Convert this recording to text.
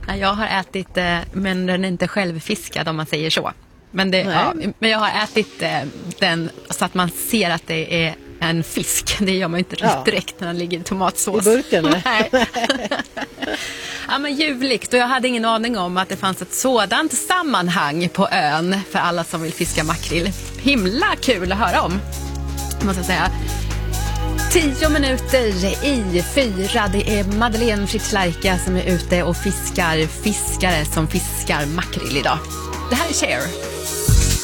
Jag har ätit, men den är inte självfiskad om man säger så. Men, men jag har ätit den så att man ser att det är en fisk. Det gör man inte direkt när den ligger i tomatsås. I burken? Nej. Ja, men ljuvligt. Och jag hade ingen aning om att det fanns ett sådant sammanhang på ön för alla som vill fiska makrill. Himla kul att höra om, måste jag säga. 10 minuter i 4. Det är Madeleine Fritz Lerche som är ute och fiskar. Fiskare som fiskar makrill idag. Det här är Cher.